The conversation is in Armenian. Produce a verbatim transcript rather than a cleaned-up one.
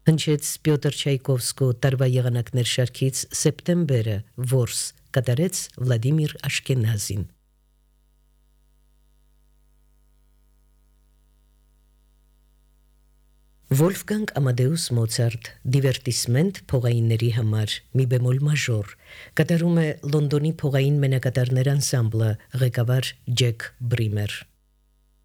Հնչեց Պյոտր Չայկովսկու տարվա եղանակներ շարքից սեպտեմբերը, որս կատարեց Վլադիմիր Աշքենազին։ Վոլֆգանգ Ամադեուս Մոցարտ դիվերտիսմենտ փողայինների համար մի բեմոլ մաժոր կատարում է Լոնդոնի փողային մենակատարներ անսամբլը ղեկավար Ջեք Բրիմեր։